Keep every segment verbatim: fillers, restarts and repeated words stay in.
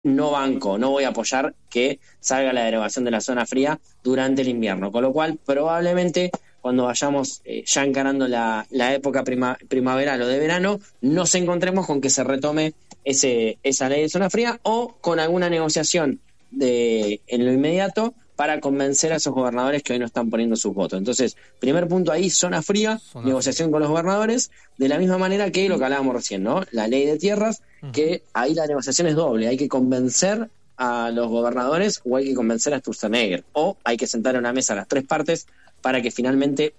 no banco, no voy a apoyar que salga la derogación de la zona fría durante el invierno, con lo cual probablemente cuando vayamos eh, ya encarando la, la época prima, primaveral o de verano, nos encontremos con que se retome ese, esa ley de zona fría o con alguna negociación de, en lo inmediato para convencer a esos gobernadores que hoy no están poniendo sus votos. Entonces, primer punto ahí, zona fría, zona negociación fría con los gobernadores, de la misma manera que lo que hablábamos recién, ¿no? La ley de tierras, uh-huh. que ahí la negociación es doble, hay que convencer a los gobernadores o hay que convencer a Sturzenegger, o hay que sentar a una mesa a las tres partes para que finalmente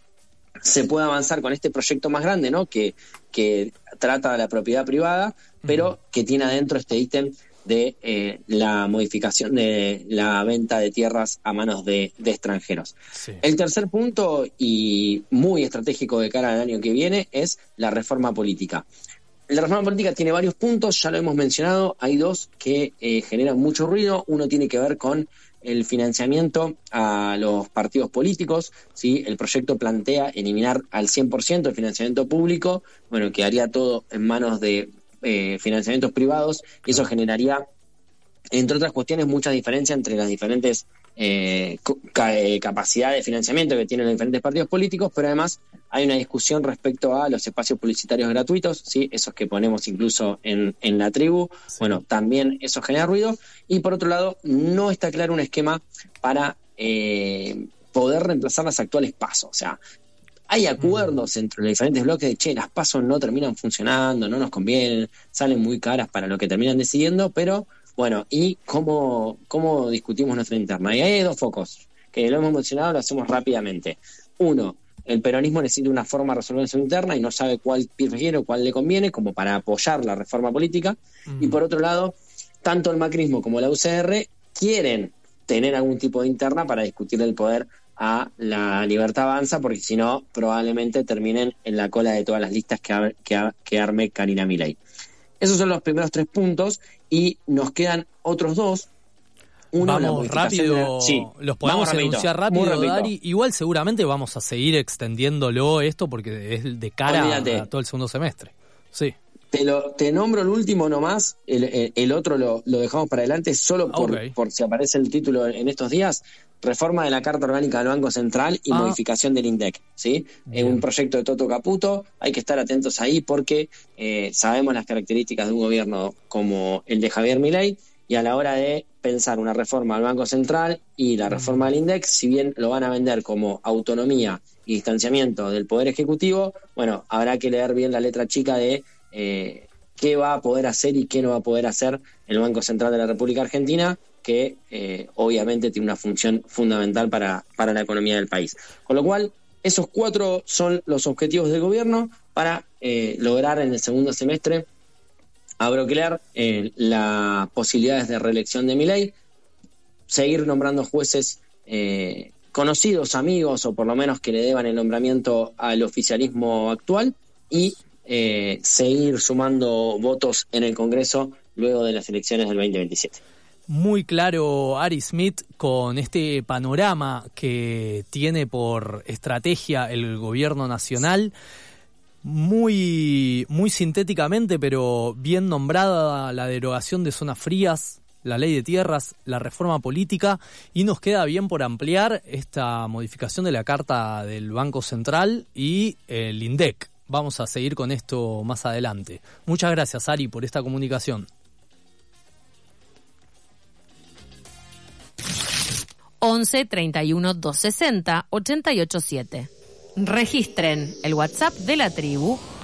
se pueda avanzar con este proyecto más grande, ¿no? Que, que trata de la propiedad privada, pero uh-huh. que tiene adentro este ítem de eh, la modificación de la venta de tierras a manos de, de extranjeros. Sí. El tercer punto, y muy estratégico de cara al año que viene, es la reforma política. La reforma política tiene varios puntos, ya lo hemos mencionado, hay dos que eh, generan mucho ruido. Uno tiene que ver con el financiamiento a los partidos políticos, ¿sí? El proyecto plantea eliminar al cien por ciento el financiamiento público, bueno, quedaría todo en manos de eh, financiamientos privados, y eso generaría, entre otras cuestiones, mucha diferencia entre las diferentes eh, ca- eh, capacidades de financiamiento que tienen los diferentes partidos políticos, pero además hay una discusión respecto a los espacios publicitarios gratuitos, ¿sí? Esos que ponemos incluso en, en la tribu, sí. Bueno, también eso genera ruido, y por otro lado, no está claro un esquema para eh, poder reemplazar las actuales PASO, o sea, hay acuerdos uh-huh. entre los diferentes bloques de, che, las PASO no terminan funcionando, no nos convienen, salen muy caras para lo que terminan decidiendo, pero bueno, ¿y cómo, cómo discutimos nuestra interna? Y ahí hay dos focos, que lo hemos mencionado, lo hacemos rápidamente. Uno, el peronismo necesita una forma de resolver su interna y no sabe cuál prefiere o cuál le conviene como para apoyar la reforma política. Uh-huh. Y por otro lado, tanto el macrismo como la U C R quieren tener algún tipo de interna para discutir el poder a la Libertad Avanza, porque si no, probablemente terminen en la cola de todas las listas que, que, que arme Karina Milei. Esos son los primeros tres puntos y nos quedan otros dos. Uno, vamos rápido, de la... sí, los podemos enunciar rápido, Dari. Igual seguramente vamos a seguir extendiéndolo esto porque es de cara Olvídate. a todo el segundo semestre. Sí. Te, lo, te nombro el último nomás, el, el, el otro lo, lo dejamos para adelante solo por, okay. por si aparece el título en estos días. Reforma de la Carta Orgánica del Banco Central y ah. modificación del INDEC, ¿sí? Es un proyecto de Toto Caputo, hay que estar atentos ahí porque eh, sabemos las características de un gobierno como el de Javier Milei, y a la hora de pensar una reforma al Banco Central y la reforma del INDEC, si bien lo van a vender como autonomía y distanciamiento del Poder Ejecutivo, bueno, habrá que leer bien la letra chica de eh, qué va a poder hacer y qué no va a poder hacer el Banco Central de la República Argentina, que eh, obviamente tiene una función fundamental para, para la economía del país. Con lo cual, esos cuatro son los objetivos del gobierno para eh, lograr en el segundo semestre abroquelar eh, las posibilidades de reelección de Milei, seguir nombrando jueces eh, conocidos, amigos, o por lo menos que le deban el nombramiento al oficialismo actual, y eh, seguir sumando votos en el Congreso luego de las elecciones del veinte veintisiete. Muy claro, Ari Smith, con este panorama que tiene por estrategia el gobierno nacional, muy, muy sintéticamente, pero bien nombrada la derogación de zonas frías, la ley de tierras, la reforma política, y nos queda bien por ampliar esta modificación de la Carta del Banco Central y el INDEC. Vamos a seguir con esto más adelante. Muchas gracias, Ari, por esta comunicación. once, treinta y uno, doscientos sesenta, ochenta y ocho siete. Registren el WhatsApp de la tribu